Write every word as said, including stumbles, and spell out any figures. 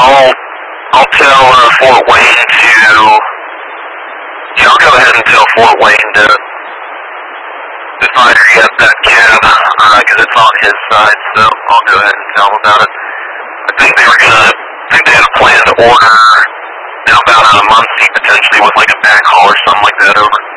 I'll, I'll tell uh, Fort Wayne to, yeah, I'll go ahead and tell Fort Wayne to decide to get that cab, because uh, it's on his side, so I'll go ahead and tell him about it. I think they were gonna, I think they had a plan to order, you know, about a month, potentially, with like a backhaul or something like that over.